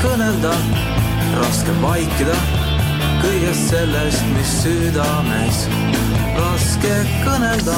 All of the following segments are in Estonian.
kõnelda, raske vaikida kõigest sellest, mis südames, raske kõnelda.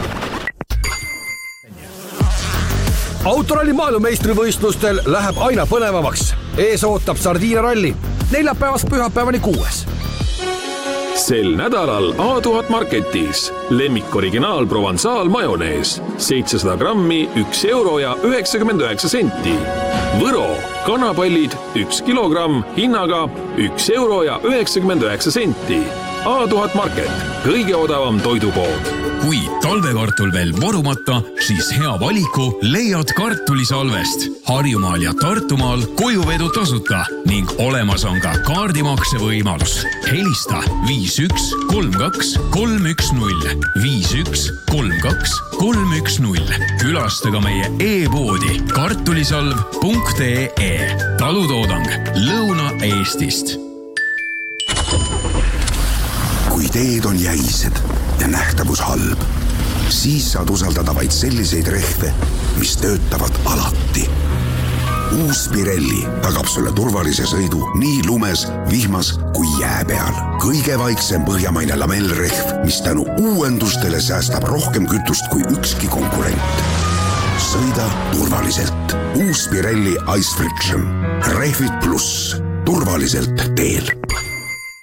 Autoralli maailmameistrivõistlustel läheb aina põnevamaks. Ees ootab sardiinaralli, neljapäevast pühapäevani 6. Sel nädalal A1000 Marketis lemmik originaal Provençal majonees 700 grammi 1 euro ja 99 senti. Võro kanapallid 1 kilogramm hinnaga 1 euro ja 99 senti. A1000 Market, kõige odavam toidupood. Kui talvekartul veel varumata, siis hea valiku leiad kartulisalvest. Harjumaal ja Tartumaal kojuvedu tasuta ning olemas on ka kaardimakse võimalus. Helista 51 32 310 51 32 310. Külastaga meie e-poodi kartulisalv.ee. Talutoodang Lõuna-Eestist. Kui teed on jäised ja nähtavus halb, siis saad usaldada vaid selliseid rehve, mis töötavad alati. Uus Pirelli tagab sulle turvalise sõidu nii lumes, vihmas kui jää peal. Kõige vaiksem põhjamaine lamellrehv, mis tänu uuendustele säästab rohkem kütust kui ükski konkurent. Sõida turvaliselt. Uus Pirelli Ice Friction. Rehvid pluss. Turvaliselt teel.